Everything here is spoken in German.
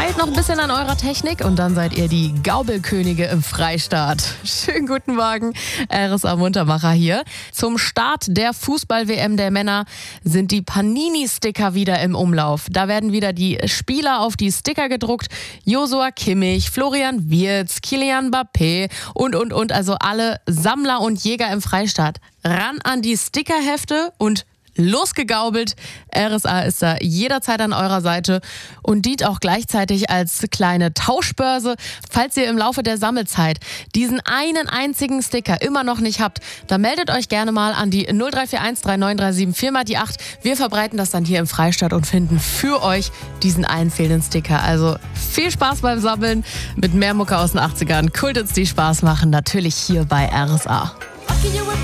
Feilt noch ein bisschen an eurer Technik und dann seid ihr die Gaubelkönige im Freistaat. Schönen guten Morgen, RSA Muntermacher hier. Zum Start der Fußball-WM der Männer sind die Panini-Sticker wieder im Umlauf. Da werden wieder die Spieler auf die Sticker gedruckt. Joshua Kimmich, Florian Wirtz, Kylian Mbappé und. Also alle Sammler und Jäger im Freistaat. Ran an die Stickerhefte und losgegaubelt. RSA ist da jederzeit an eurer Seite und dient auch gleichzeitig als kleine Tauschbörse. Falls ihr im Laufe der Sammelzeit diesen einen einzigen Sticker immer noch nicht habt, dann meldet euch gerne mal an die 0341 3937 4 mal die 8. Wir verbreiten das dann hier im Freistaat und finden für euch diesen einen fehlenden Sticker. Also viel Spaß beim Sammeln mit mehr Mucke aus den 80ern. Kultits, die Spaß machen, natürlich hier bei RSA.